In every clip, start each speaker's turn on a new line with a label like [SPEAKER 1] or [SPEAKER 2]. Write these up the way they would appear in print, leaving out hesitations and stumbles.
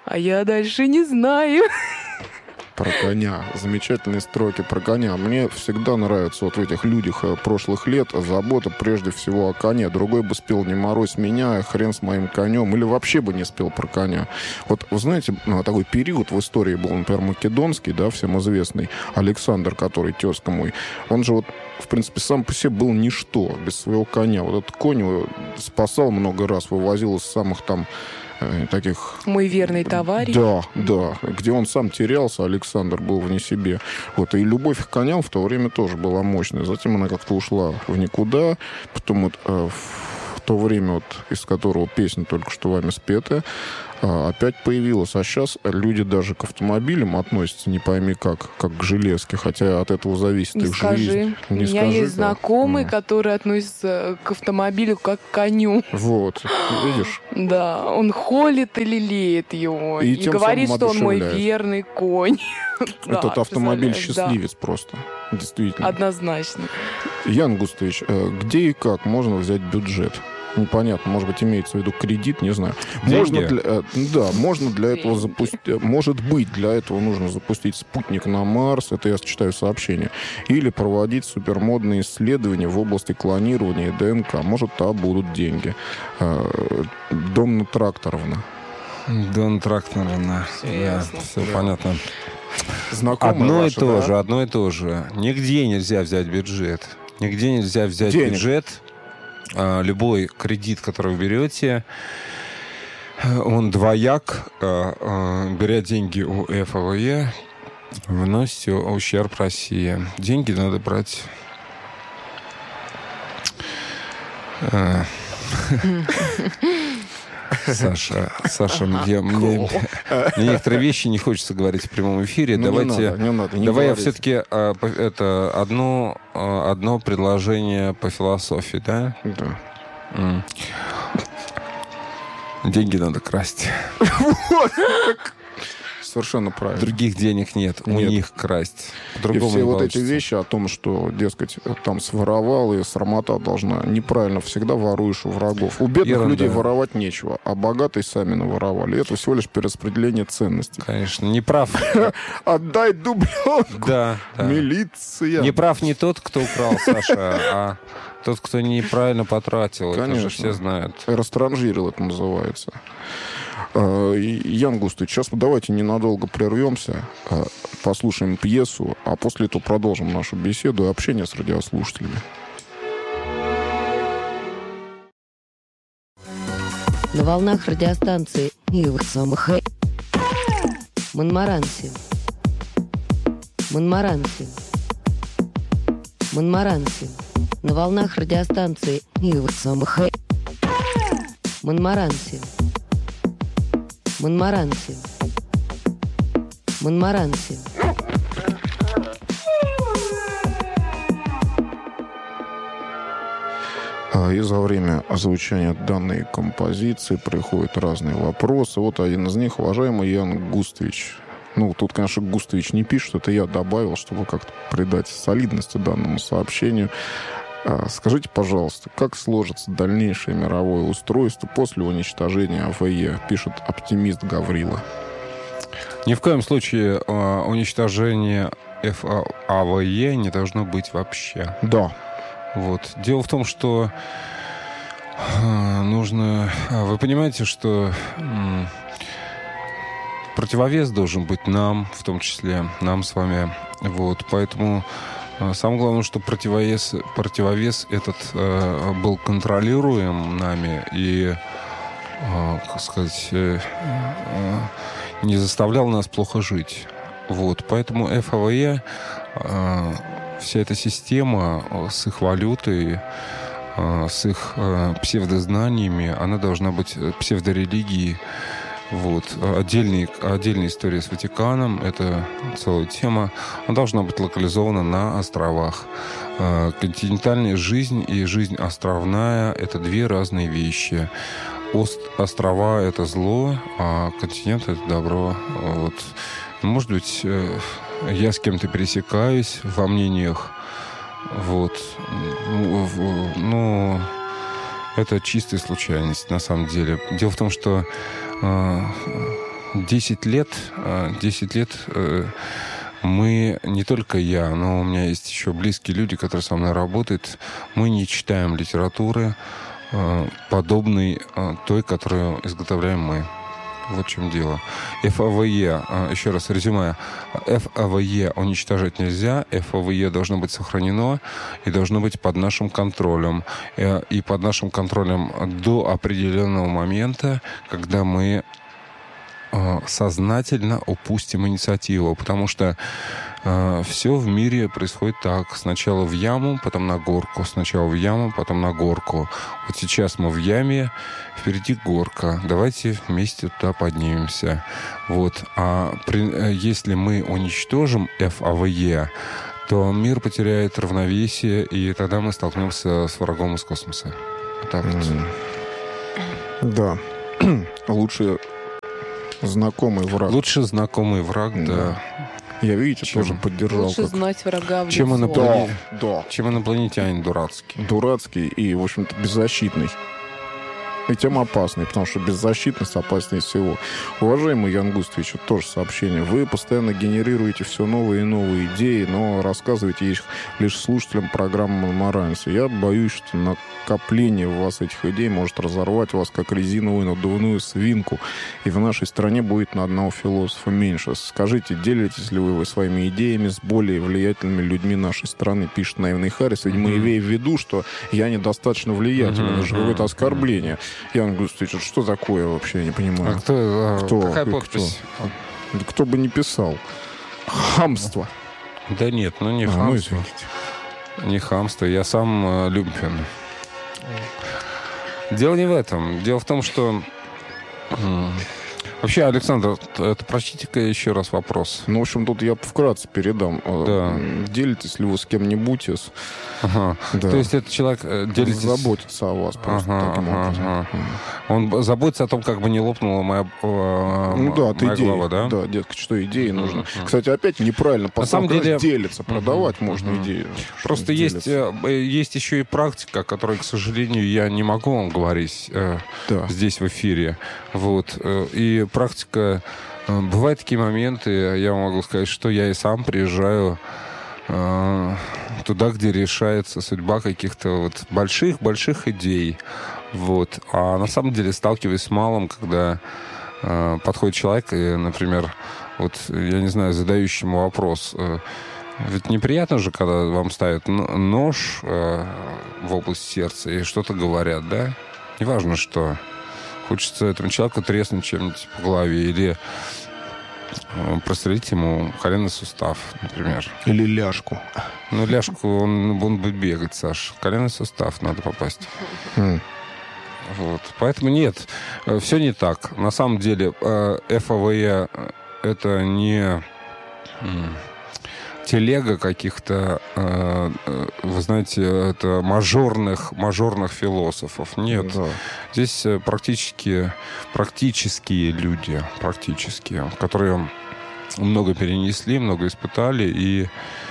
[SPEAKER 1] А я дальше не знаю.
[SPEAKER 2] Про коня. Замечательные строки про коня. Мне всегда нравится вот в этих людях прошлых лет забота прежде всего о коне. Другой бы спел «Не морозь меня», «Хрен с моим конем», или вообще бы не спел про коня. Вот, вы знаете, такой период в истории был, например, македонский, да, всем известный, Александр, который тезка мой. Он же вот, в принципе, сам по себе был ничто без своего коня. Вот этот конь его спасал много раз, вывозил из самых там таких...
[SPEAKER 1] Мой верный товарищ.
[SPEAKER 2] Да. Где он сам терялся, Александр был вне себе. Вот. И любовь к коням в то время тоже была мощная. Затем она как-то ушла в никуда. Потом вот в то время, вот, из которого песня только что вами спета, опять появилась. А сейчас люди даже к автомобилям относятся не пойми как к железке, хотя от этого зависит их жизнь.
[SPEAKER 1] У меня есть знакомый, который относится к автомобилю как к коню.
[SPEAKER 2] Вот, видишь?
[SPEAKER 1] Да, он холит и лелеет его. И говорит, что он мой верный конь.
[SPEAKER 2] Этот автомобиль счастливец просто. Действительно.
[SPEAKER 1] Однозначно.
[SPEAKER 2] Ян Густович, где и как можно взять бюджет? Непонятно, может быть, имеется в виду кредит, не знаю. Можно для этого запустить... Может быть, для этого нужно запустить спутник на Марс, это я читаю сообщение, или проводить супермодные исследования в области клонирования и ДНК. Может, там будут деньги. Домна Тракторовна.
[SPEAKER 3] Донна Тракторовна. Да, все понятно.
[SPEAKER 2] Знакомые
[SPEAKER 3] одно и то же. Нигде нельзя взять бюджет. Нигде нельзя взять бюджет. Любой кредит, который вы берете, он двояк. Беря деньги у ФАВЕ, вы носите ущерб России. Деньги надо брать... Саша, мне некоторые вещи не хочется говорить в прямом эфире. Давай я все-таки одно предложение по философии, да?
[SPEAKER 2] Да.
[SPEAKER 3] Деньги надо красть.
[SPEAKER 2] Совершенно правильно.
[SPEAKER 3] Других денег нет. У них красть.
[SPEAKER 2] И все вот эти вещи о том, что, дескать, там своровал и срамота должна. Неправильно. Всегда воруешь у врагов. У бедных людей воровать нечего, а богатые сами наворовали. Это всего лишь перераспределение ценностей.
[SPEAKER 3] Конечно, не прав.
[SPEAKER 2] Отдай дубленку.
[SPEAKER 3] Да.
[SPEAKER 2] Милиция.
[SPEAKER 3] Не прав не тот, кто украл, Саша, а тот, кто неправильно потратил.
[SPEAKER 2] Конечно.
[SPEAKER 3] Это же все знают.
[SPEAKER 2] Растранжирил это называется. Ян Густович, сейчас давайте ненадолго прервемся, послушаем пьесу, а после этого продолжим нашу беседу и общение с радиослушателями.
[SPEAKER 4] На волнах радиостанции Ива Самых Монмаранси. На волнах радиостанции Ива Самых Монмаранси.
[SPEAKER 2] И за время озвучания данной композиции приходят разные вопросы. Вот один из них. Уважаемый Ян Густович. Тут, конечно, Густович не пишет, это я добавил, чтобы как-то придать солидности данному сообщению. Скажите, пожалуйста, как сложится дальнейшее мировое устройство после уничтожения АВЕ, пишет оптимист Гаврила.
[SPEAKER 3] Ни в коем случае уничтожение АВЕ не должно быть вообще.
[SPEAKER 2] Да.
[SPEAKER 3] Вот. Дело в том, что нужно... Вы понимаете, что противовес должен быть нам, в том числе нам с вами. Вот. Поэтому самое главное, что противовес этот был контролируем нами и, как сказать, не заставлял нас плохо жить. Вот. Поэтому ФАВЕ, вся эта система с их валютой, с их псевдознаниями, она должна быть псевдорелигией. Вот. Отдельная история с Ватиканом, это целая тема. Она должна быть локализована на островах. Континентальная жизнь и жизнь островная – это две разные вещи. Острова – это зло, а континент – это добро. Вот. Может быть, я с кем-то пересекаюсь во мнениях. Вот. Но это чистая случайность, на самом деле. Дело в том, что 10 лет мы, не только я, но у меня есть еще близкие люди, которые со мной работают, мы не читаем литературы, подобной той, которую изготовляем мы. Вот в чем дело. ФАВЕ, еще раз резюме, ФАВЕ уничтожать нельзя, ФАВЕ должно быть сохранено и должно быть под нашим контролем. И под нашим контролем до определенного момента, когда мы сознательно упустим инициативу, потому что все в мире происходит так. Сначала в яму, потом на горку. Сначала в яму, потом на горку. Вот сейчас мы в яме, впереди горка. Давайте вместе туда поднимемся. Вот. Если мы уничтожим ФАВЕ, то мир потеряет равновесие, и тогда мы столкнемся с врагом из космоса. Вот так вот.
[SPEAKER 2] Да. Лучше знакомый враг.
[SPEAKER 3] Лучше знакомый враг, да.
[SPEAKER 2] Я, видите, тоже поддержал.
[SPEAKER 1] Лучше знать врага в
[SPEAKER 3] чем
[SPEAKER 1] лицо.
[SPEAKER 3] Чем инопланетянин дурацкий.
[SPEAKER 2] Дурацкий и, в общем-то, беззащитный. И тем опасный, потому что беззащитность опаснее всего. Уважаемый Ян Густавич, это тоже сообщение. Вы постоянно генерируете все новые и новые идеи, но рассказываете их лишь слушателям программы «Монмаранси». Я боюсь, что накопление у вас этих идей может разорвать вас, как резиновую надувную свинку. И в нашей стране будет на одного философа меньше. Скажите, делитесь ли вы своими идеями с более влиятельными людьми нашей страны, пишет наивный Харрис. Видимо, имея в виду, что я недостаточно влиятельный. Это же какое-то оскорбление. Ян Густавич, что такое вообще, я не понимаю.
[SPEAKER 3] Какая подпись?
[SPEAKER 2] Кто бы не писал. Хамство.
[SPEAKER 3] Да нет, не хамство. Не хамство, я сам люмпен. Дело не в этом. Дело в том, что... Вообще, Александр, это прочтите-ка еще раз вопрос.
[SPEAKER 2] В общем, тут я вкратце передам.
[SPEAKER 3] Да.
[SPEAKER 2] Делитесь ли вы с кем-нибудь из...
[SPEAKER 3] Ага. Да. То есть этот человек
[SPEAKER 2] заботится о вас просто таким образом.
[SPEAKER 3] Он заботится о том, как бы не лопнула моя голова, да?
[SPEAKER 2] Да, детка, что идеи нужно. Кстати, опять неправильно.
[SPEAKER 3] На самом деле
[SPEAKER 2] делиться, продавать можно идеи.
[SPEAKER 3] Просто есть еще и практика, о которой, к сожалению, я не могу вам говорить здесь в эфире. Вот. И практика... Бывают такие моменты, я могу сказать, что я и сам приезжаю туда, где решается судьба каких-то больших идей. Вот. А на самом деле сталкиваюсь с малым, когда подходит человек и, например, я не знаю, задающий ему вопрос. Ведь неприятно же, когда вам ставят нож в область сердца и что-то говорят, да? Неважно что. Хочется этому человеку треснуть чем-нибудь по голове или прострелить ему коленный сустав, например.
[SPEAKER 2] Или ляжку.
[SPEAKER 3] Ляжку он будет бегать, Саш. Коленный сустав надо попасть. Вот. Поэтому нет, все не так. На самом деле ФАВЕ это не телега каких-то, вы знаете, это мажорных философов. Нет. Да. Здесь практические люди, которые много перенесли, много испытали и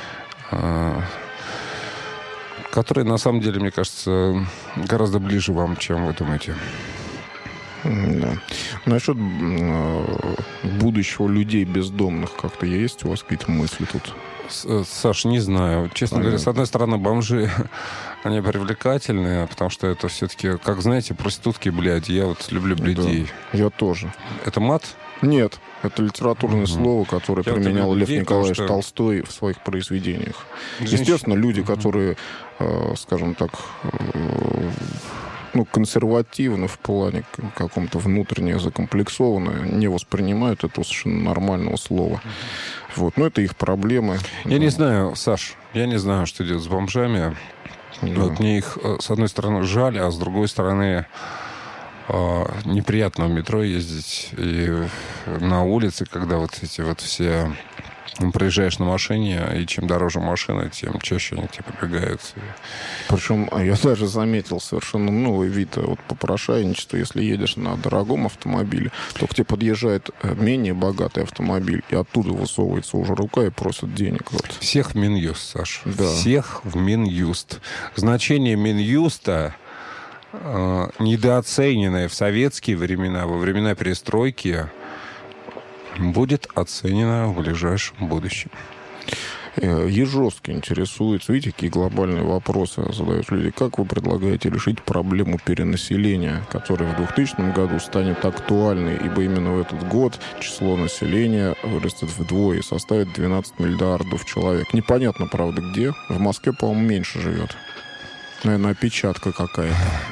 [SPEAKER 3] которые, на самом деле, мне кажется, гораздо ближе вам, чем вы думаете.
[SPEAKER 2] Да. Насчет будущего людей бездомных как-то есть у вас какие-то мысли тут?
[SPEAKER 3] Саш, не знаю. Честно говоря, с одной стороны, бомжи, они привлекательные, потому что это все-таки, как знаете, проститутки, блядь. Я люблю блядей.
[SPEAKER 2] Да, я тоже.
[SPEAKER 3] Это мат?
[SPEAKER 2] Нет, это литературное слово, которое применял Лев Николаевич Толстой в своих произведениях. Естественно, люди, которые, скажем так, консервативно в плане каком-то внутренне закомплексованно, не воспринимают этого совершенно нормального слова. Вот. Но это их проблемы.
[SPEAKER 3] Я не знаю, Саш, что делать с бомжами. Да. Мне их, с одной стороны, жаль, а с другой стороны, неприятно в метро ездить и на улице, когда все... Проезжаешь на машине, и чем дороже машина, тем чаще они к тебе прибегают.
[SPEAKER 2] Причем я даже заметил совершенно новый вид попрошайничества. Если едешь на дорогом автомобиле, то к тебе подъезжает менее богатый автомобиль, и оттуда высовывается уже рука и просит денег.
[SPEAKER 3] Всех в Минюст, Саш.
[SPEAKER 2] Да.
[SPEAKER 3] Всех в Минюст. Значение Минюста недооцененное в советские времена, во времена перестройки, будет оценено в ближайшем будущем.
[SPEAKER 2] Ежовский интересуется, видите, какие глобальные вопросы задают люди. Как вы предлагаете решить проблему перенаселения, которая в 2000 году станет актуальной, ибо именно в этот год число населения вырастет вдвое и составит 12 миллиардов человек. Непонятно, правда, где. В Москве, по-моему, меньше живет. Наверное, опечатка какая-то.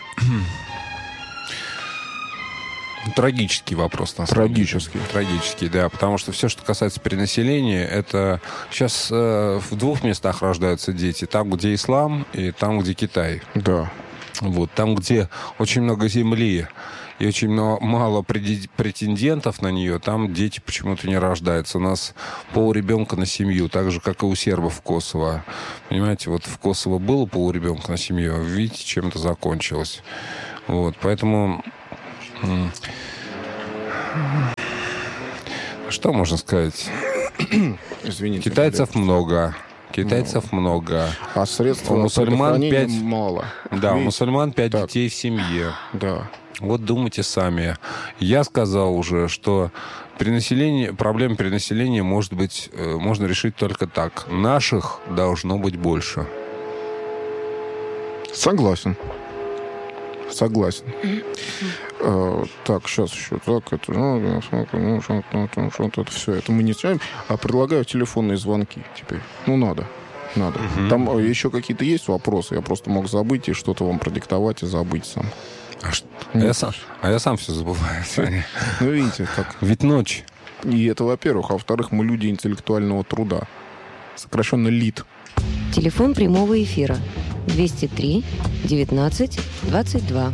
[SPEAKER 3] Трагический вопрос, на самом деле. Трагический, да. Потому что все, что касается перенаселения, это сейчас в двух местах рождаются дети. Там, где ислам, и там, где Китай.
[SPEAKER 2] Да.
[SPEAKER 3] Вот. Там, где очень много земли и очень мало претендентов на нее, там дети почему-то не рождаются. У нас полребенка на семью, так же, как и у сербов в Косово. Понимаете, вот в Косово было полребенка на семью, а видите, чем это закончилось. Вот. Поэтому... Что можно сказать?
[SPEAKER 2] Извините.
[SPEAKER 3] Китайцев много.
[SPEAKER 2] А средств
[SPEAKER 3] у мусульман
[SPEAKER 2] 5 мало.
[SPEAKER 3] Да, у мусульман 5 детей в семье.
[SPEAKER 2] Да.
[SPEAKER 3] Вот думайте сами. Я сказал уже, что проблему перенаселения можно решить только так. Наших должно быть больше.
[SPEAKER 2] Согласен. Так, сейчас еще так, это все, это мы не знаем. А предлагаю телефонные звонки теперь. Надо. Там еще какие-то есть вопросы? Я просто мог забыть и что-то вам продиктовать и забыть сам.
[SPEAKER 3] Я сам все забываю.
[SPEAKER 2] Видите, как...
[SPEAKER 3] Ведь ночь.
[SPEAKER 2] И это, во-первых. А во-вторых, мы люди интеллектуального труда. Сокращенно ЛИТ.
[SPEAKER 4] Телефон прямого эфира 203 19 22.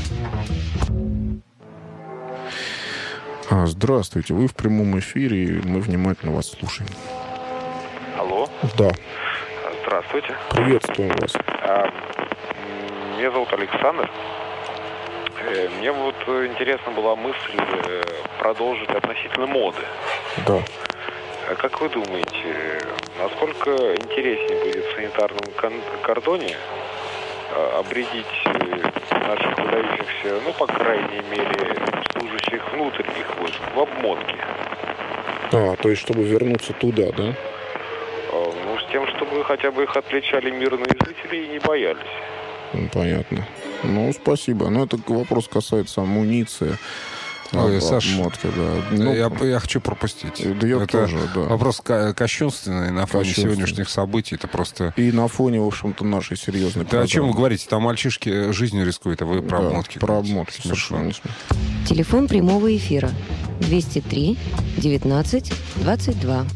[SPEAKER 2] Здравствуйте, вы в прямом эфире, и мы внимательно вас слушаем.
[SPEAKER 5] Алло?
[SPEAKER 2] Да.
[SPEAKER 5] Здравствуйте.
[SPEAKER 2] Приветствуем вас.
[SPEAKER 5] Меня зовут Александр. Мне вот интересна была мысль продолжить относительно моды.
[SPEAKER 2] Да.
[SPEAKER 5] Как вы думаете, насколько интереснее будет в санитарном кордоне обрядить наших выдающихся, по крайней мере, служащих внутренних войск в обмотке?
[SPEAKER 2] То есть, чтобы вернуться туда, да?
[SPEAKER 5] С тем, чтобы хотя бы их отличали мирные жители и не боялись.
[SPEAKER 2] Понятно. Спасибо. Этот вопрос касается амуниции.
[SPEAKER 3] Саша,
[SPEAKER 2] обмотки, да.
[SPEAKER 3] Я хочу пропустить.
[SPEAKER 2] Да я
[SPEAKER 3] это
[SPEAKER 2] тоже, да.
[SPEAKER 3] Вопрос кощунственный на фоне сегодняшних событий. Это просто...
[SPEAKER 2] И на фоне, в общем-то, нашей серьезной
[SPEAKER 3] программы. О чем вы говорите? Там мальчишки жизнью рискуют, а вы про обмотки.
[SPEAKER 2] Про обмотки. Совершенно.
[SPEAKER 4] Телефон прямого эфира 203 19 22.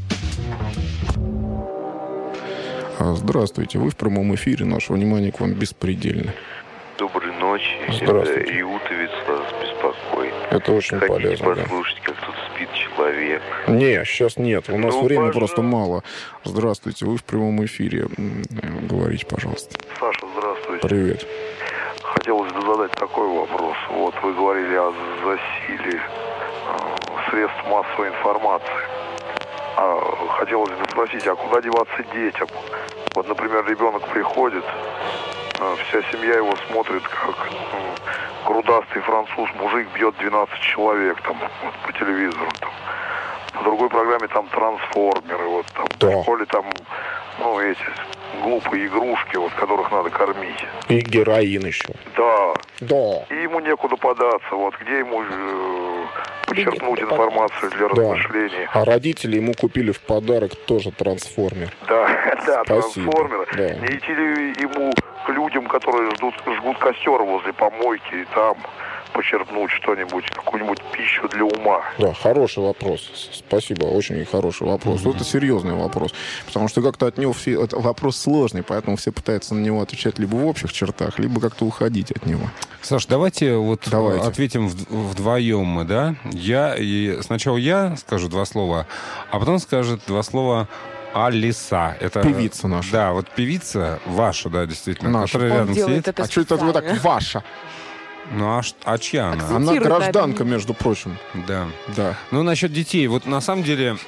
[SPEAKER 2] Здравствуйте. Вы в прямом эфире. Наше внимание к вам беспредельно.
[SPEAKER 6] Доброй ночи.
[SPEAKER 2] Здравствуйте.
[SPEAKER 6] Это Иутовец вас беспокоит.
[SPEAKER 2] Это очень полезно.
[SPEAKER 6] Хотите послушать, как тут спит человек?
[SPEAKER 2] Не, сейчас нет. У нас времени просто мало. Здравствуйте. Вы в прямом эфире. Говорите, пожалуйста.
[SPEAKER 6] Саша, здравствуйте.
[SPEAKER 2] Привет.
[SPEAKER 6] Хотелось бы задать такой вопрос. Вот вы говорили о засилии средств массовой информации. Хотелось бы спросить, а куда деваться детям? Вот, например, ребенок приходит, вся семья его смотрит, как грудастый француз-мужик бьет 12 человек по телевизору. На другой программе там трансформеры, в школе эти глупые игрушки, которых надо кормить.
[SPEAKER 2] И героин еще.
[SPEAKER 6] Да. И ему некуда податься. Где ему почерпнуть информацию для размышлений.
[SPEAKER 2] А родители ему купили в подарок тоже трансформер.
[SPEAKER 6] Да,
[SPEAKER 2] спасибо.
[SPEAKER 6] Трансформеры.
[SPEAKER 2] Да.
[SPEAKER 6] Не идти ли ему к людям, которые жгут костер возле помойки, и там почерпнуть что-нибудь, какую-нибудь пищу для ума?
[SPEAKER 2] Да, хороший вопрос. Спасибо, очень хороший вопрос. Это серьезный вопрос, потому что как-то от него это вопрос сложный, поэтому все пытаются на него отвечать либо в общих чертах, либо как-то уходить от него.
[SPEAKER 3] Саш, давайте ответим вдвоем мы, да? Сначала я скажу два слова, а потом скажет два слова Алиса. Это
[SPEAKER 2] певица наша.
[SPEAKER 3] Да, певица ваша, да, действительно.
[SPEAKER 2] Наша.
[SPEAKER 3] Которая рядом сидит.
[SPEAKER 2] А что это вы так ваша?
[SPEAKER 3] А чья она?
[SPEAKER 2] Она гражданка, между прочим.
[SPEAKER 3] Да.
[SPEAKER 2] Да.
[SPEAKER 3] Насчет детей. На самом деле,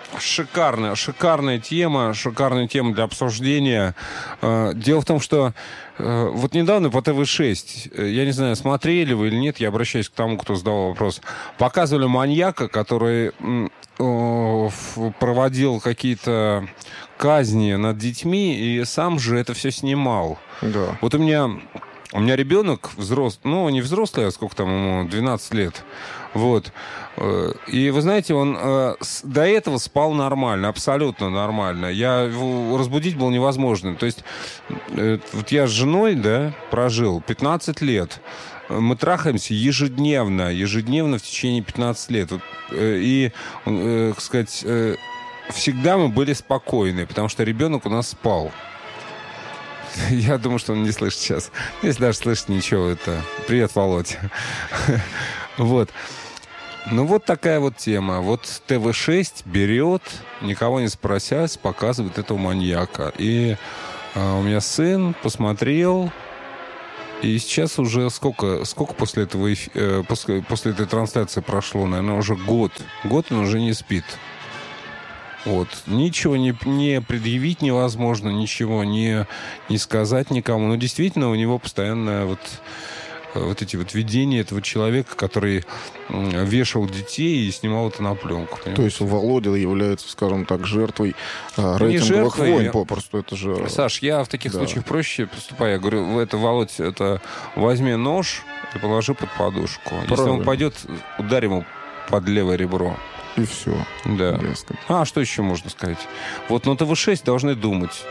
[SPEAKER 3] Шикарная тема для обсуждения. Дело в том, что вот недавно по ТВ-6, я не знаю, смотрели вы или нет, я обращаюсь к тому, кто задавал вопрос, показывали маньяка, который проводил какие-то казни над детьми и сам же это все снимал.
[SPEAKER 2] Да.
[SPEAKER 3] Вот у меня ребенок взрослый, не взрослый, а сколько там ему, 12 лет. Вот. И вы знаете, он до этого спал нормально, абсолютно нормально. Его разбудить было невозможно. То есть вот я с женой, да, прожил 15 лет. Мы трахаемся ежедневно в течение 15 лет. И, так сказать, всегда мы были спокойны, потому что ребенок у нас спал. Я думаю, что он не слышит сейчас. Если даже слышит, ничего, это... Привет, Володь. Вот. Ну, вот такая вот тема. Вот ТВ-6 берет, никого не спросясь, показывает этого маньяка. И у меня сын посмотрел, и сейчас уже сколько после этого после этой трансляции прошло, наверное, уже год. Год он уже не спит. Вот. Ничего не предъявить невозможно, ничего не сказать никому. Но действительно у него постоянно вот эти вот видения этого человека, который вешал детей и снимал это на пленку. Понимаете?
[SPEAKER 2] То есть Володя является, скажем так, жертвой рейтинговых войн попросту. Это же...
[SPEAKER 3] Саш, я в таких случаях проще поступаю. Я говорю, Володь, возьми нож и положи под подушку. Правильно. Если он пойдет, ударь ему под левое ребро.
[SPEAKER 2] И все.
[SPEAKER 3] Да. А что еще можно сказать? Вот на ТВ-6 должны думать.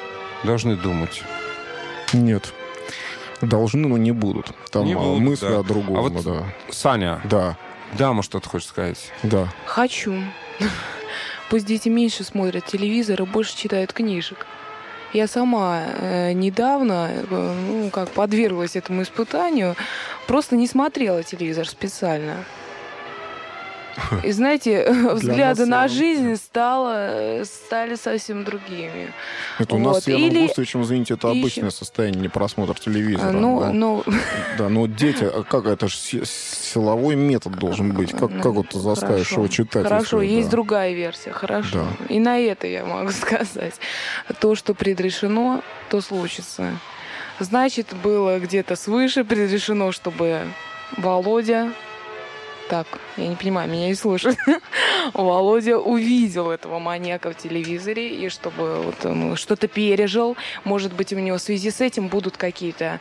[SPEAKER 2] Нет. Должны, но не будут. Там
[SPEAKER 3] не будут,
[SPEAKER 2] мысли
[SPEAKER 3] да.
[SPEAKER 2] о другом.
[SPEAKER 3] А вот,
[SPEAKER 2] да.
[SPEAKER 3] Саня.
[SPEAKER 2] Да.
[SPEAKER 3] Да, может, что-то хочешь сказать?
[SPEAKER 2] Да.
[SPEAKER 1] Хочу. Пусть дети меньше смотрят телевизор и больше читают книжек. Я сама недавно подверглась этому испытанию. Просто не смотрела телевизор специально. И знаете, взгляды на жизнь стали совсем другими.
[SPEAKER 2] Это у нас с Яном Густовичем, извините, это обычное состояние, не просмотр телевизора. Да, но дети, как это же силовой метод должен быть? Как вот ты заставишь его читать?
[SPEAKER 1] Хорошо, есть другая версия, хорошо. Да. И на это я могу сказать. То, что предрешено, то случится. Значит, было где-то свыше предрешено, чтобы Володя... Так, я не понимаю, меня не слушают. Володя увидел этого маньяка в телевизоре, и чтобы он что-то пережил. Может быть, у него в связи с этим будут какие-то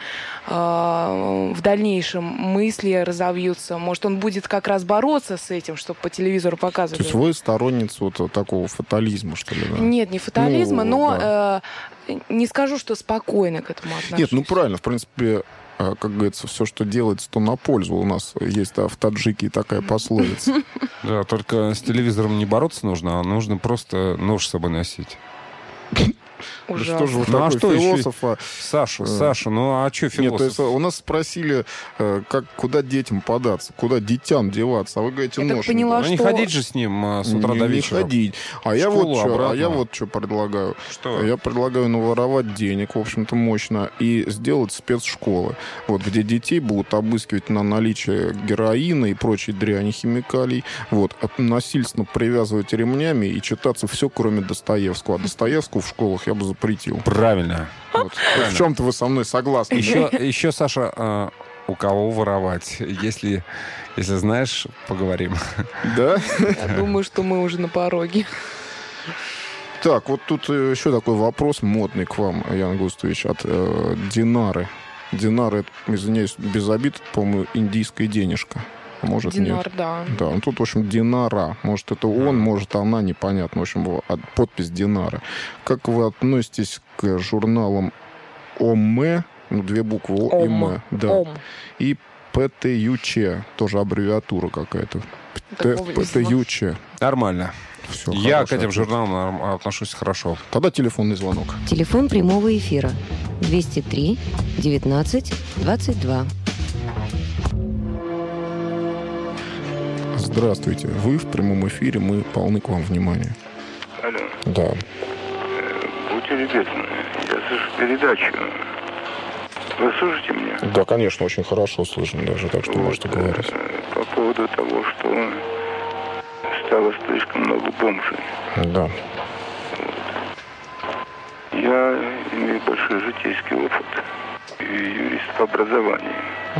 [SPEAKER 1] в дальнейшем мысли разовьются. Может, он будет как раз бороться с этим, чтобы по телевизору показывать.
[SPEAKER 2] То есть вы сторонница такого фатализма, что ли? Да?
[SPEAKER 1] Нет, не фатализма, но не скажу, что спокойно к этому отношусь.
[SPEAKER 2] Нет, правильно, в принципе... Как говорится, все, что делается, то на пользу. У нас есть в Таджикии такая пословица.
[SPEAKER 3] Да, только с телевизором не бороться нужно, а нужно просто нож с собой носить.
[SPEAKER 1] Ужасно.
[SPEAKER 2] Что же вы такой философа?
[SPEAKER 3] Саша, а что философ?
[SPEAKER 2] Нет, то есть у нас спросили, куда детям податься, куда детям деваться, а вы говорите, нож.
[SPEAKER 1] Поняла,
[SPEAKER 3] не ходить же с ним с утра до вечера.
[SPEAKER 2] Не ходить. А я вот что предлагаю.
[SPEAKER 3] Что?
[SPEAKER 2] Я предлагаю наворовать денег, в общем-то, мощно, и сделать спецшколы, вот, где детей будут обыскивать на наличие героина и прочей дряни, химикалий, вот, насильственно привязывать ремнями и читаться все, кроме Достоевского. А Достоевского в школах я бы запретил.
[SPEAKER 3] Правильно.
[SPEAKER 2] Вот. В чем-то вы со мной согласны.
[SPEAKER 3] Еще, Саша, у кого воровать? Если знаешь, поговорим.
[SPEAKER 2] Да?
[SPEAKER 1] Я думаю, что мы уже на пороге.
[SPEAKER 2] Так, вот тут еще такой вопрос модный к вам, Ян Густович, от Динары. Динары, извиняюсь, без обид, по-моему, индийская денежка. Может,
[SPEAKER 1] Динар,
[SPEAKER 2] нет.
[SPEAKER 1] да.
[SPEAKER 2] Да, ну тут, в общем, Динара. Может, это он, может, она, непонятно. В общем, подпись Динара. Как вы относитесь к журналам ОМЭ, 2 буквы О и М, да, и ПТЮЧ, тоже аббревиатура какая-то. ПТЮЧ.
[SPEAKER 3] Нормально.
[SPEAKER 2] Все,
[SPEAKER 3] я к этим журналам отношусь хорошо.
[SPEAKER 2] Тогда телефонный звонок.
[SPEAKER 4] Телефон прямого эфира 203 19 22.
[SPEAKER 2] Здравствуйте. Вы в прямом эфире, мы полны к вам внимания.
[SPEAKER 7] Алло.
[SPEAKER 2] Да.
[SPEAKER 7] Будьте любезны, я слышу передачу. Вы слышите меня?
[SPEAKER 2] Да, конечно, очень хорошо слышно даже, так что можете говорить.
[SPEAKER 7] По поводу того, что стало слишком много бомжей.
[SPEAKER 2] Да.
[SPEAKER 7] Я имею большой житейский опыт и юрист по образованию.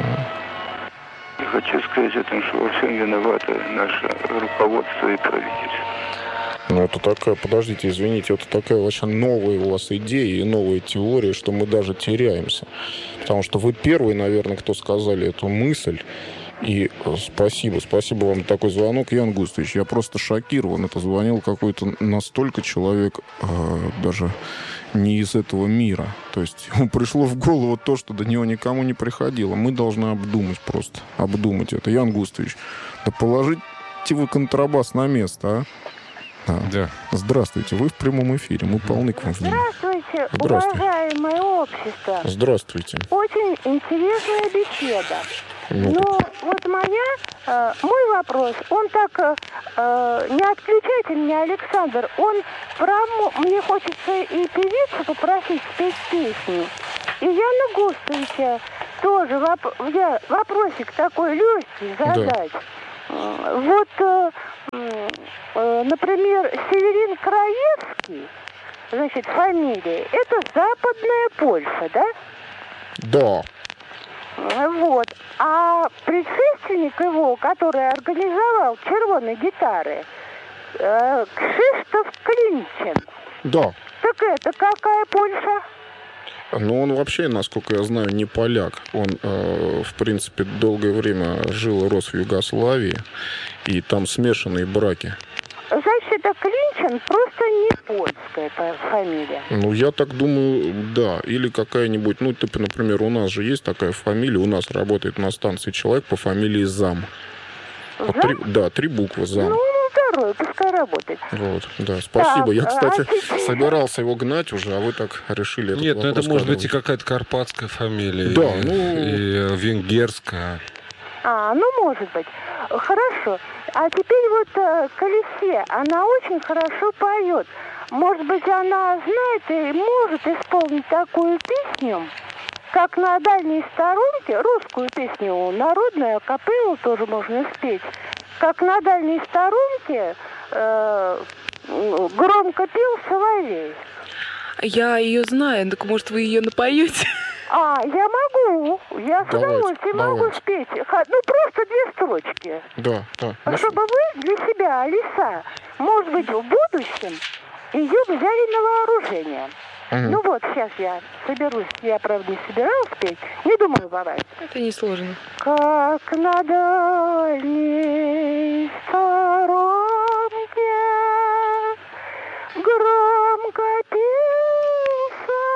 [SPEAKER 7] И хочу сказать о том, что во всем виновато наше руководство и правительство.
[SPEAKER 2] Ну, это такая, подождите, извините, это такая вообще новая у вас идея и новая теория, что мы даже теряемся. Потому что вы первый, наверное, кто сказали эту мысль. И спасибо вам за такой звонок, Ян Густович. Я просто шокирован. Это звонил какой-то настолько человек, даже не из этого мира. То есть ему пришло в голову то, что до него никому не приходило. Мы должны обдумать просто. Обдумать это. Ян Густович, да положите вы контрабас на место, а?
[SPEAKER 3] Да.
[SPEAKER 2] Здравствуйте, вы в прямом эфире. Мы полны к вам внимания.
[SPEAKER 8] Здравствуйте, уважаемое общество.
[SPEAKER 2] Здравствуйте.
[SPEAKER 8] Очень интересная беседа. Но вот мой вопрос, он так, не отключайте меня, Александр, мне хочется и певицу попросить спеть песню. И Яна Густовича тоже вопросик такой легкий задать. Да. Вот, например, Северин Краевский, значит, фамилия, это Западная Польша, да?
[SPEAKER 2] Да.
[SPEAKER 8] Вот. А предшественник его, который организовал «Червоные гитары», Кшиштоф Клинчен.
[SPEAKER 2] Да.
[SPEAKER 8] Так это какая Польша?
[SPEAKER 2] Ну, он вообще, насколько я знаю, не поляк. Он, в принципе, долгое время жил и рос в Югославии, и там смешанные браки.
[SPEAKER 8] Значит, это Клинчен просто не польская фамилия.
[SPEAKER 2] Ну, я так думаю, да. Или какая-нибудь, например, у нас же есть такая фамилия, у нас работает на станции человек по фамилии Зам.
[SPEAKER 8] Зам?
[SPEAKER 2] Три буквы Зам.
[SPEAKER 8] Ну, второй, пускай работает.
[SPEAKER 2] Вот, да, спасибо. Так, я, кстати, собирался его гнать уже, а вы так решили этот вопрос.
[SPEAKER 3] Нет, это может быть и какая-то карпатская фамилия.
[SPEAKER 2] Да,
[SPEAKER 3] и венгерская.
[SPEAKER 8] Может быть. Хорошо. А теперь вот Колесе, она очень хорошо поет. Может быть, она знает и может исполнить такую песню, как на дальней сторонке, русскую песню, народную, акапеллу тоже можно спеть, как на дальней сторонке громко пел соловей.
[SPEAKER 1] Я ее знаю, так может вы ее напоете?
[SPEAKER 8] Я могу. Я с удовольствием могу спеть. Просто 2 строчки.
[SPEAKER 2] Да.
[SPEAKER 8] Чтобы вы для себя, Алиса, может быть, в будущем ее взяли на вооружение. Ну вот, сейчас я соберусь. Я, правда, не собиралась петь. Не думаю бывает.
[SPEAKER 1] Это несложно.
[SPEAKER 8] Как на дальней сторонке громко пел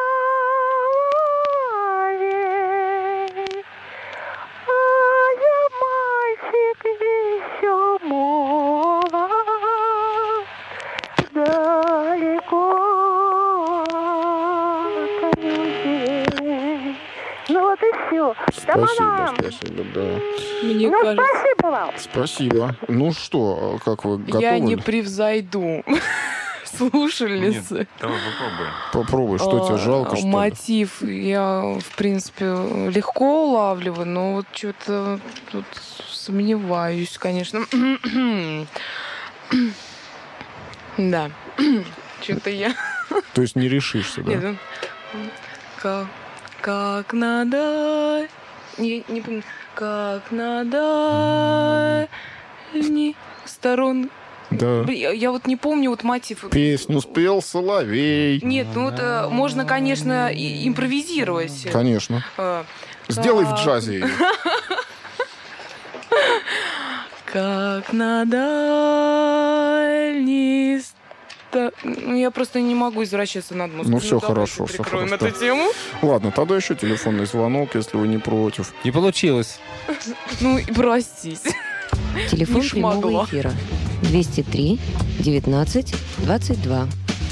[SPEAKER 8] соловей, а я мальчик еще молод, далеко от людей. Ну вот и все.
[SPEAKER 2] Спасибо, да.
[SPEAKER 1] Мне кажется...
[SPEAKER 8] Спасибо вам.
[SPEAKER 2] Спасибо. Ну что, как вы готовы?
[SPEAKER 1] Я не превзойду слушательницы.
[SPEAKER 3] Нет, давай попробуем.
[SPEAKER 2] Попробуй, что тебе жалко, что ли?
[SPEAKER 1] Мотив я, в принципе, легко улавливаю, но вот что-то тут сомневаюсь, конечно. Да. Что-то я...
[SPEAKER 2] То есть не решишься, да?
[SPEAKER 1] Нет, как надо... Не помню. Как надо... Сторон...
[SPEAKER 2] Да.
[SPEAKER 1] Я вот не помню вот мотив.
[SPEAKER 2] Песню спел соловей.
[SPEAKER 1] Нет, можно, конечно, импровизировать.
[SPEAKER 2] Конечно. Сделай в джазе ее.
[SPEAKER 1] Как на дальней... Я просто не могу извращаться над музыкой.
[SPEAKER 2] Ну, все хорошо, все
[SPEAKER 1] прикроем
[SPEAKER 2] хорошо.
[SPEAKER 1] эту тему.
[SPEAKER 2] Ладно, тогда еще телефонный звонок, если вы не против.
[SPEAKER 3] Не получилось.
[SPEAKER 1] Ну, и простите.
[SPEAKER 4] Телефон
[SPEAKER 1] Не
[SPEAKER 4] прямого
[SPEAKER 1] шмогла.
[SPEAKER 4] эфира 203 19 22.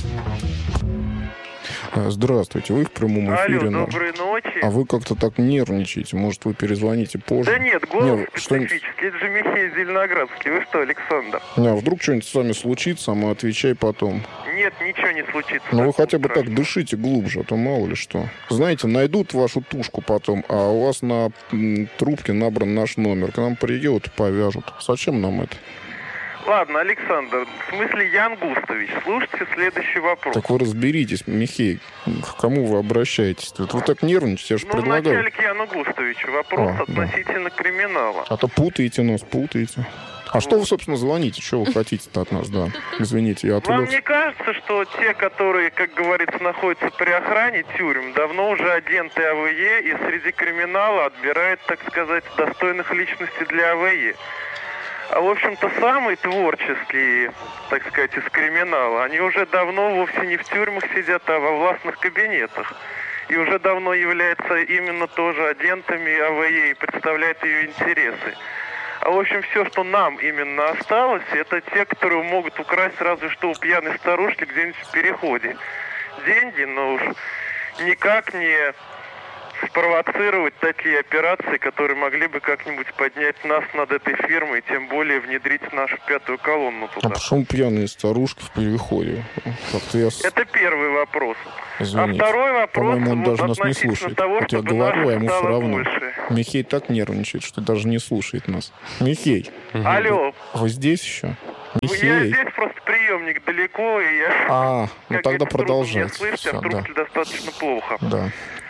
[SPEAKER 2] Здравствуйте, вы в прямом эфире.
[SPEAKER 5] Алло, доброй ночи.
[SPEAKER 2] А вы как-то так нервничаете. Может, вы перезвоните позже?
[SPEAKER 5] Да нет, голос
[SPEAKER 2] Нет,
[SPEAKER 5] специфический. Это же Михаил Зеленоградский. Вы что, Александр?
[SPEAKER 2] А вдруг что-нибудь с вами случится, а мы отвечай потом.
[SPEAKER 5] Нет, ничего не случится.
[SPEAKER 2] Ну, вы хотя бы так дышите глубже, а то мало ли что. Знаете, найдут вашу тушку потом, а у вас на трубке набран наш номер. К нам придет и повяжут. Зачем нам это?
[SPEAKER 5] Ладно, Александр, в смысле Ян Густович, слушайте следующий вопрос.
[SPEAKER 2] Так вы разберитесь, Михей, к кому вы обращаетесь? Вы так нервничаете, я же предлагаю.
[SPEAKER 5] Вначале к Яну Густовичу вопрос относительно криминала.
[SPEAKER 2] А то путаете нас, путаете. А что вы, собственно, звоните? Что вы хотите-то от нас, да? Извините, я отвлекся.
[SPEAKER 5] Вам не кажется, что те, которые, как говорится, находятся при охране тюрем, давно уже агенты АВЕ и среди криминала отбирают, так сказать, достойных личностей для АВЕ? А, в общем-то, самые творческие, так сказать, из криминала, они уже давно вовсе не в тюрьмах сидят, а во властных кабинетах. И уже давно являются именно тоже агентами АВЕ и представляют ее интересы. А, в общем, все, что нам именно осталось, это те, которые могут украсть разве что у пьяной старушки где-нибудь в переходе деньги, но уж никак не спровоцировать такие операции, которые могли бы как-нибудь поднять нас над этой фирмой, и тем более внедрить нашу пятую колонну туда.
[SPEAKER 2] А почему пьяные старушки в переходе?
[SPEAKER 5] Это первый вопрос.
[SPEAKER 2] Извините.
[SPEAKER 5] А второй вопрос,
[SPEAKER 2] по-моему, он даже нас не
[SPEAKER 5] относительно
[SPEAKER 2] слушает.
[SPEAKER 5] того,
[SPEAKER 2] Вот я
[SPEAKER 5] чтобы
[SPEAKER 2] говорю, а ему
[SPEAKER 5] нас
[SPEAKER 2] все
[SPEAKER 5] стало
[SPEAKER 2] равно.
[SPEAKER 5] больше.
[SPEAKER 2] Михей так нервничает, что даже не слушает нас. Михей.
[SPEAKER 5] Алло.
[SPEAKER 2] Вы здесь еще?
[SPEAKER 5] Я
[SPEAKER 2] Михей.
[SPEAKER 5] здесь, просто приемник далеко, и я...
[SPEAKER 2] Ну тогда продолжайте.
[SPEAKER 5] Трудно меня слышать, а в трубке достаточно плохо.
[SPEAKER 2] Да.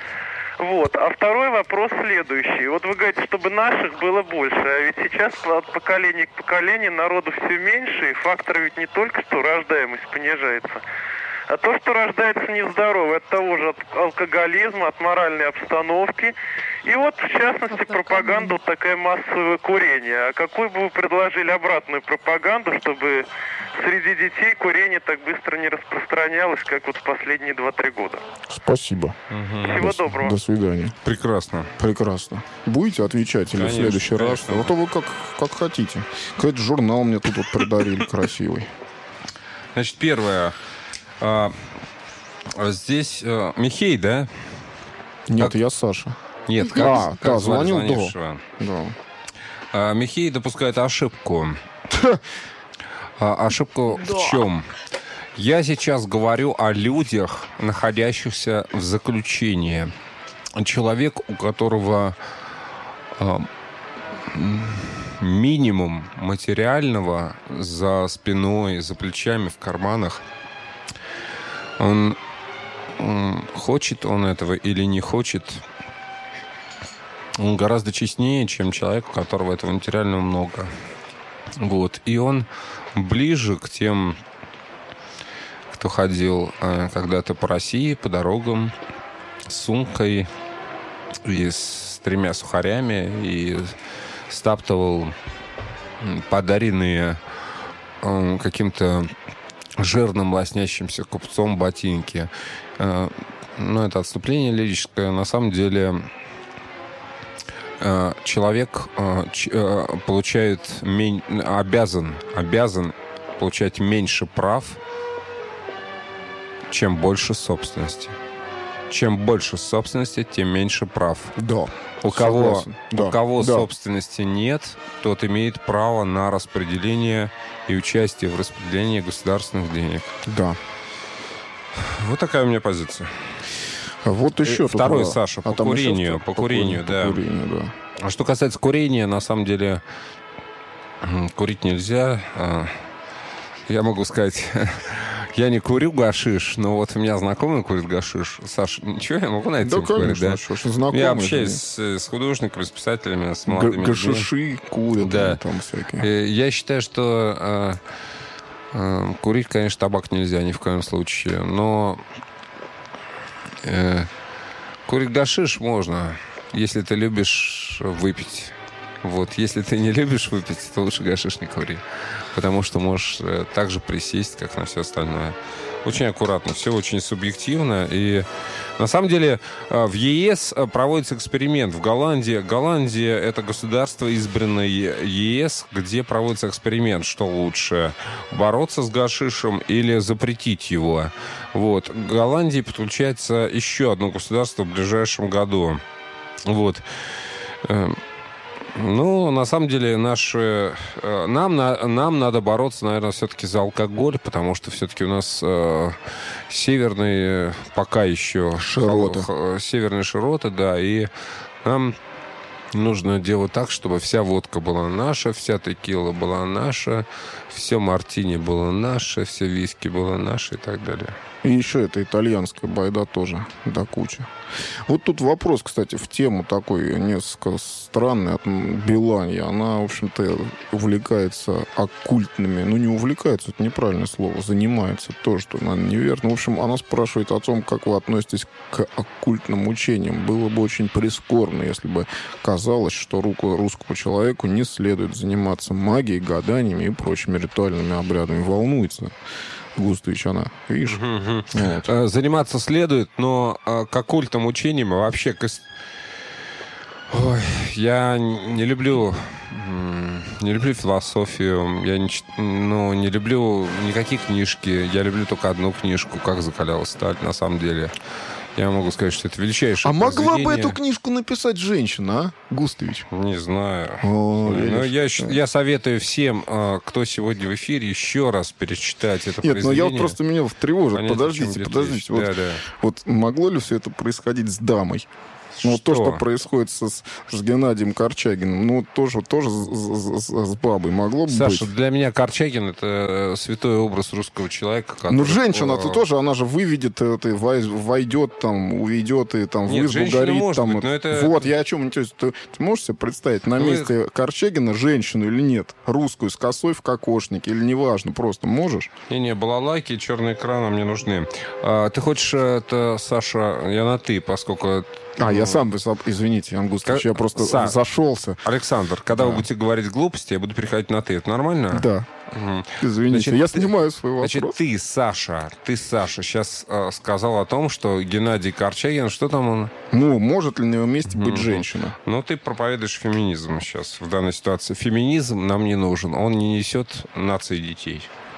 [SPEAKER 5] Вот. А второй вопрос следующий. Вот вы говорите, чтобы наших было больше, а ведь сейчас от поколения к поколению народу все меньше, и фактор ведь не только что рождаемость понижается, а то, что рождается нездоровый от того же от алкоголизма, от моральной обстановки. И вот, в частности, пропаганда вот такая массовое курение. А какую бы вы предложили обратную пропаганду, чтобы среди детей курение так быстро не распространялось, как вот в последние 2-3 года?
[SPEAKER 2] Спасибо.
[SPEAKER 5] Всего доброго.
[SPEAKER 2] До свидания.
[SPEAKER 3] Прекрасно.
[SPEAKER 2] Прекрасно. Будете отвечать или в следующий раз? А то вы как хотите. Какой-то журнал мне тут вот придарили красивый.
[SPEAKER 3] Значит, первое. Здесь Михей, да?
[SPEAKER 2] Нет, я Саша.
[SPEAKER 3] Нет, как
[SPEAKER 2] звонил
[SPEAKER 3] звонившего?
[SPEAKER 2] Да.
[SPEAKER 3] Михей допускает ошибку. Ошибку в чем? Я сейчас говорю о людях, находящихся в заключении. Человек, у которого минимум материального за спиной, за плечами, в карманах. Он хочет он этого или не хочет, он гораздо честнее, чем человек, у которого этого материального много. Вот. И он ближе к тем, кто ходил когда-то по России, по дорогам, с сумкой и с 3 сухарями, и стаптывал подаренные каким-то жирным лоснящимся купцом ботинки. Ну, это отступление лирическое. На самом деле человек получает обязан получать меньше прав, чем больше собственности. Чем больше собственности, тем меньше прав.
[SPEAKER 2] Да.
[SPEAKER 3] У кого собственности нет, тот имеет право на распределение и участие в распределении государственных денег.
[SPEAKER 2] Да.
[SPEAKER 3] Вот такая у меня позиция.
[SPEAKER 2] Вот еще
[SPEAKER 3] второй, Саша, по курению, да. А что касается курения, на самом деле курить нельзя. Я могу сказать, я не курю гашиш, но вот у меня знакомый курит гашиш. Саша, ничего, я могу на это говорить, да?
[SPEAKER 2] Знакомый,
[SPEAKER 3] я общаюсь с художниками, с писателями, с молодыми
[SPEAKER 2] гашиши курят,
[SPEAKER 3] да.
[SPEAKER 2] Там всякие.
[SPEAKER 3] Я считаю, что курить, конечно, табак нельзя ни в коем случае, но курить гашиш можно, если ты любишь выпить. Вот, если ты не любишь выпить, то лучше гашиш не кури. Потому что можешь так же присесть, как на все остальное. Очень аккуратно, все очень субъективно. И на самом деле в ЕС проводится эксперимент. В Голландии. Голландия — это государство, избранное ЕС, где проводится эксперимент. Что лучше, бороться с гашишем или запретить его? Вот. К Голландии подключается еще одно государство в ближайшем году. Вот. Ну, на самом деле, нам надо бороться, наверное, все-таки за алкоголь, потому что все-таки у нас северные, пока еще
[SPEAKER 2] широты,
[SPEAKER 3] да, и нам нужно делать так, чтобы вся водка была наша, вся текила была наша, все мартини было наше, все виски было наше и так далее.
[SPEAKER 2] И еще это итальянская байда тоже до кучи. Вот тут вопрос, кстати, в тему такой несколько странный от Биланьи. Она, в общем-то, увлекается оккультными... Ну, не увлекается, это неправильное слово. Занимается тоже, что, наверное, неверно. В общем, она спрашивает о том, как вы относитесь к оккультным учениям. Было бы очень прискорбно, если бы казалось, что русскому человеку не следует заниматься магией, гаданиями и прочими ритуальными обрядами. Волнуется Густович, она, видишь?
[SPEAKER 3] Вот. Заниматься следует, но к оккультным учениям вообще... Ой, я не люблю философию, я не люблю никакие книжки, я люблю только одну книжку «Как закалялась сталь», на самом деле. Я могу сказать, что это величайшее произведение.
[SPEAKER 2] А могла бы эту книжку написать женщина, а, Густович?
[SPEAKER 3] Не знаю. Но я советую всем, кто сегодня в эфире, еще раз перечитать это произведение.
[SPEAKER 2] Нет, но я вот просто меня тревожит.
[SPEAKER 3] Понять,
[SPEAKER 2] Подождите.
[SPEAKER 3] Да.
[SPEAKER 2] Вот могло ли все это происходить с дамой? Ну, то, что происходит с Геннадием Корчагиным, ну, тоже с бабой могло бы
[SPEAKER 3] Саша,
[SPEAKER 2] быть.
[SPEAKER 3] для меня Корчагин — это святой образ русского человека. Который...
[SPEAKER 2] Ну, женщина-то тоже, она же выведет, войдет там, уведет и там в избу горит. Там, быть, это... Вот, я о чем интересуюсь. Ты можешь себе представить на месте Корчагина женщину или нет? Русскую, с косой в кокошнике или неважно, просто можешь?
[SPEAKER 3] Не, балалайки и черные экраны мне нужны. Ты хочешь это, Саша, я на «ты», поскольку...
[SPEAKER 2] Я сам, извините, Ян Густович, я просто зашелся.
[SPEAKER 3] Александр, когда вы будете говорить глупости, я буду переходить на «ты». Это нормально?
[SPEAKER 2] Да. Извините, значит, я снимаю свой вопрос.
[SPEAKER 3] Значит, ты, Саша, сейчас сказал о том, что Геннадий Корчагин, что там он?
[SPEAKER 2] Ну, может ли на его месте быть женщина?
[SPEAKER 3] Ну, ты проповедуешь феминизм сейчас в данной ситуации. Феминизм нам не нужен, он не несет нации детей.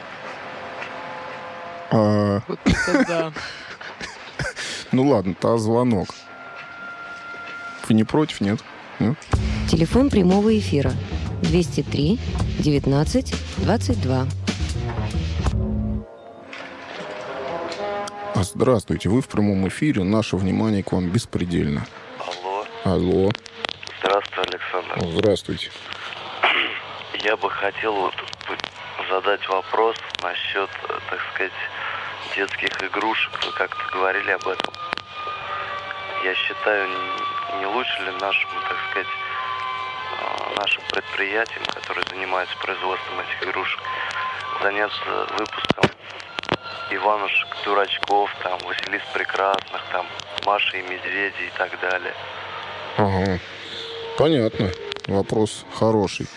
[SPEAKER 1] Вот это да.
[SPEAKER 2] Ну ладно, то звонок. Вы не против, нет?
[SPEAKER 4] Телефон прямого эфира 203 19 22.
[SPEAKER 2] Здравствуйте, вы в прямом эфире. Наше внимание к вам беспредельно. Алло.
[SPEAKER 9] Здравствуй, Александр.
[SPEAKER 2] Здравствуйте.
[SPEAKER 9] Я бы хотел задать вопрос насчет, так сказать, детских игрушек. Вы как-то говорили об этом. Я считаю, не лучше ли нашим, так сказать, нашим предприятиям, которые занимаются производством этих игрушек, заняться выпуском Иванушек, Дурачков, там, Василис Прекрасных, там, Маши и Медведи и так далее.
[SPEAKER 2] Ага. Понятно. Вопрос хороший.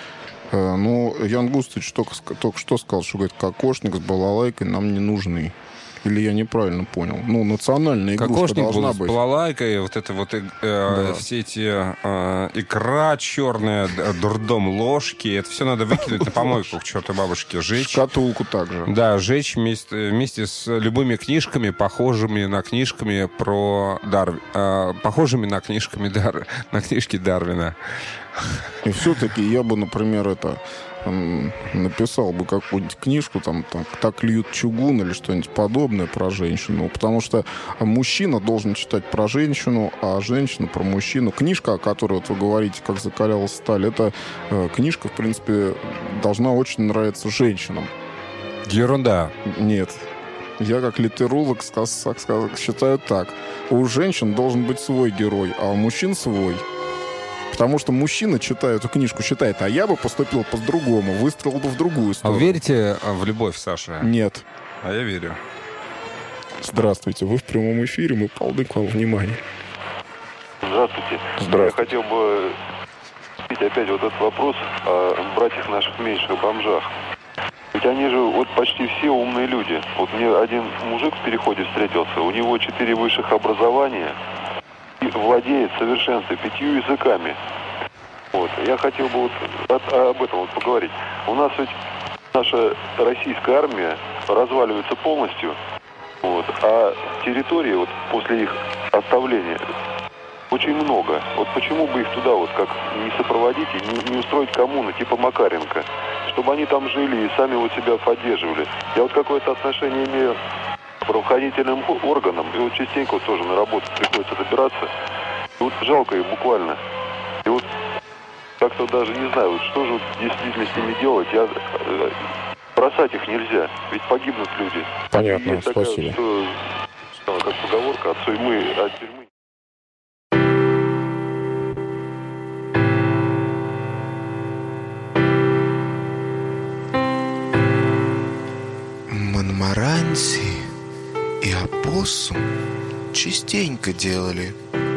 [SPEAKER 2] Ну, Ян Густович только что сказал, что, говорит, кокошник с балалайкой нам не нужны. Или я неправильно понял? Ну, национальная игрушка должна быть.
[SPEAKER 3] С балалайкой, вот это вот все эти икра черная, дурдом ложки, это все надо выкинуть на помойку к чертовой бабушке. Жечь.
[SPEAKER 2] Шкатулку также.
[SPEAKER 3] Да, жечь вместе с любыми книжками, похожими на книжками про похожими на книжки Дарвина.
[SPEAKER 2] И все-таки я бы, например, написал бы какую-нибудь книжку, там «Так льют чугун» или что-нибудь подобное про женщину. Потому что мужчина должен читать про женщину, а женщина про мужчину. Книжка, о которой вот вы говорите, «Как закалялась сталь», это книжка, в принципе, должна очень нравиться женщинам.
[SPEAKER 3] Ерунда.
[SPEAKER 2] Нет. Я как литеролог считаю так. У женщин должен быть свой герой, а у мужчин свой. Потому что мужчина, читая эту книжку, считает, а я бы поступил по-другому, выстрелил бы в другую сторону.
[SPEAKER 3] А вы верите в любовь, Саша?
[SPEAKER 2] Нет.
[SPEAKER 3] А я верю.
[SPEAKER 2] Здравствуйте, вы в прямом эфире, мы полны к вам внимания.
[SPEAKER 6] Здравствуйте.
[SPEAKER 2] Здравствуйте.
[SPEAKER 6] Я хотел бы опять вот этот вопрос о братьях наших меньших бомжах. Ведь они же вот почти все умные люди. Вот мне один мужик в Переходе встретился, у него 4 высших образования, и владеет в совершенстве 5 языками. Вот. Я хотел бы вот об этом вот поговорить. У нас ведь наша российская армия разваливается полностью, вот, а территории вот после их оставления очень много. Вот почему бы их туда вот как не сопроводить и не устроить коммуну типа Макаренко, чтобы они там жили и сами вот себя поддерживали. Я вот какое-то отношение имею к правоохранительным органам, и вот частенько вот тоже на работу приходится добираться. И вот жалко их буквально. И вот как-то даже не знаю, вот что же вот действительно с ними делать. Бросать их нельзя, ведь погибнут люди.
[SPEAKER 2] Понятно,
[SPEAKER 6] есть
[SPEAKER 2] спасибо.
[SPEAKER 6] Такая, что, как поговорка, от тюрьмы.
[SPEAKER 10] Монмаранси и опоссум частенько делали